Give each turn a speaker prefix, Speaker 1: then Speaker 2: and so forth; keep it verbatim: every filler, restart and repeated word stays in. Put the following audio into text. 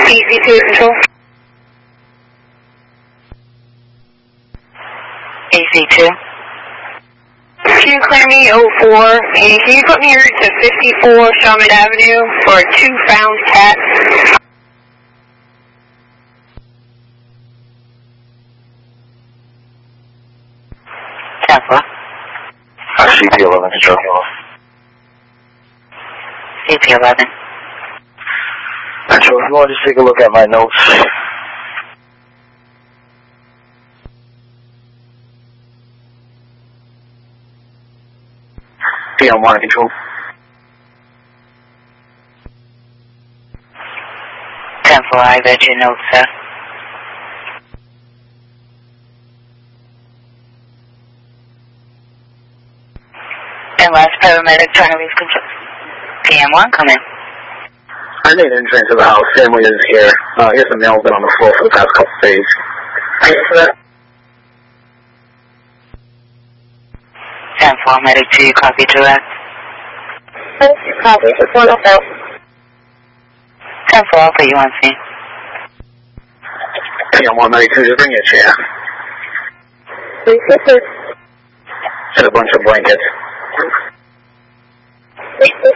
Speaker 1: E C two control.
Speaker 2: E C two.
Speaker 1: Can you clear me oh four? And can you put me here to fifty-four Summit Avenue for two found cats?
Speaker 2: Temple.
Speaker 3: Uh, C P eleven control.
Speaker 2: C P eleven.
Speaker 3: Control, if you want to just take a look at my notes. P M one control.
Speaker 2: Temple, I read your notes, sir. And last paramedic, trying to reach control. P M one, come in.
Speaker 3: I made an entry into the house. Family is here. Uh, here's the mail been on the floor for the past couple of days. Thank you for that.
Speaker 2: ten four, medic two, copy direct.
Speaker 1: Copy, it's one oh.
Speaker 2: ten four, Alpha, you on scene.
Speaker 3: P M one ninety-two, just bring your chair.
Speaker 1: Three six six.
Speaker 3: And a bunch of blankets.
Speaker 1: Six six